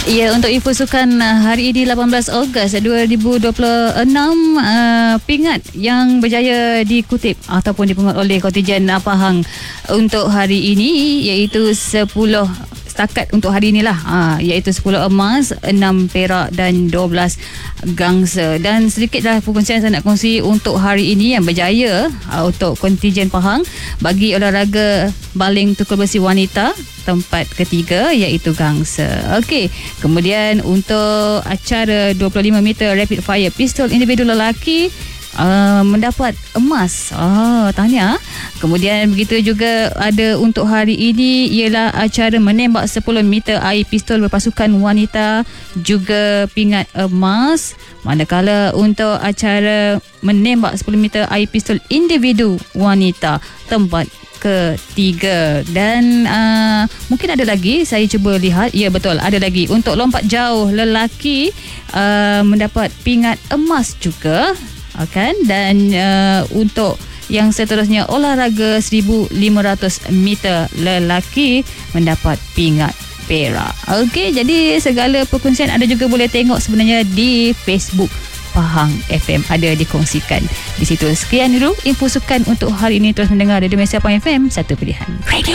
Ya, untuk info sukan hari ini 18 Ogos 2026, pingat yang berjaya dikutip ataupun dipungut oleh kontingen Pahang untuk hari ini iaitu 10 setakat untuk hari inilah, iaitu 10 emas, 6 perak dan 12 gangsa. Dan sedikitlah perkongsian saya nak kongsi untuk hari ini yang berjaya untuk kontingen Pahang bagi olahraga baling tukul besi wanita tempat ketiga iaitu gangsa. Okey, kemudian untuk acara 25 meter rapid fire pistol individu lelaki mendapat emas. Tahniah. Kemudian begitu juga ada untuk hari ini ialah acara menembak 10 meter air pistol berpasukan wanita juga pingat emas. Manakala untuk acara menembak 10 meter air pistol individu wanita tempat ketiga. Dan mungkin ada lagi, saya cuba lihat. Ya, betul, ada lagi untuk lompat jauh lelaki mendapat pingat emas juga. Dan untuk yang seterusnya olahraga 1500 meter lelaki mendapat pingat perak. Okey, jadi segala perkongsian anda juga boleh tengok sebenarnya di Facebook Pahang FM, ada dikongsikan di situ. Sekian dulu info sukan untuk hari ini. Terus mendengar Radio Malaysia Pahang FM, satu pilihan. Radio